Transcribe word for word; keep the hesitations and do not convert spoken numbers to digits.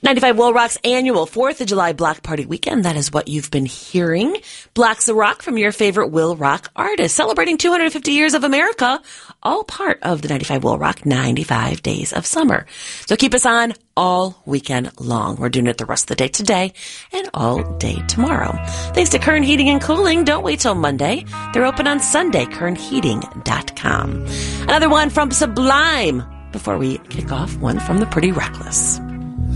ninety-five Will Rock's annual fourth of July Block Party weekend. That is what you've been hearing. Blocks of Rock from your favorite Will Rock artists, celebrating two hundred fifty years of America, all part of the ninety-five Will Rock ninety-five Days of Summer. So keep us on all weekend long. We're doing it the rest of the day today and all day tomorrow. Thanks to Kern Heating and Cooling. Don't wait till Monday. They're open on Sunday, kern heating dot com. Another one from Sublime. Before we kick off, one from The Pretty Reckless.